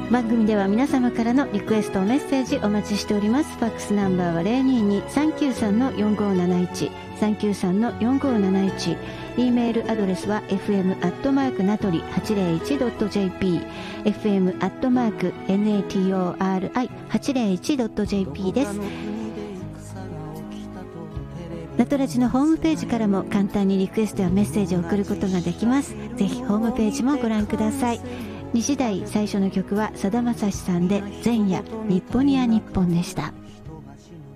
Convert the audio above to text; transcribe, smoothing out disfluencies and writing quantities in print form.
番組では皆様からのリクエストメッセージお待ちしております。ファックスナンバーは 022-393-4571 393-4571。 E メールアドレスは fm@natori801.jp fm@natori801.jp です。ナトラジのホームページからも簡単にリクエストやメッセージを送ることができます。ぜひホームページもご覧ください。2時台最初の曲はさだまさしさんで前夜日本には日本でした。